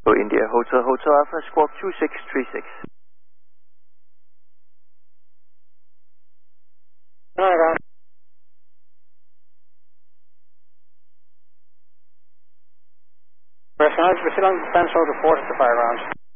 India Hotel Alpha, squawk 2636. Alright, on. We're still on Defence Road to 4 at the fire ground.